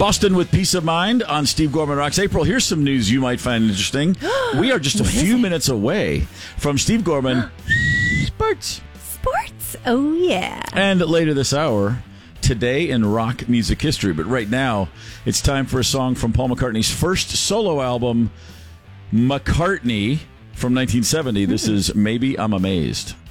Boston with Peace of Mind on Steve Gorman Rocks. April, here's some news you might find interesting. We are just a few minutes away from Steve Gorman Sports. Sports? Oh, yeah. And later this hour, today in rock music history. But right now, it's time for a song from Paul McCartney's first solo album, McCartney, from 1970. This is Maybe I'm Amazed.